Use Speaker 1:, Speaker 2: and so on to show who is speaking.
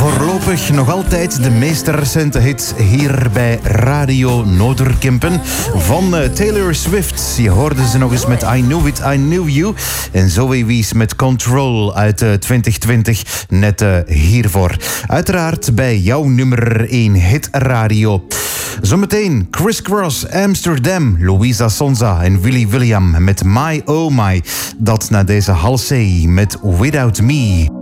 Speaker 1: Voorlopig nog altijd de meest recente hit hier bij Radio Noorderkempen van Taylor Swift. Je hoorde ze nog eens met I Knew It, I Knew You. En Zoe Wies met Control uit 2020, net hiervoor. Uiteraard bij jouw nummer 1 hit radio. Zometeen Criss Cross, Amsterdam, Louisa Sonza en Willy William met My Oh My. Dat na deze halsey met Without Me.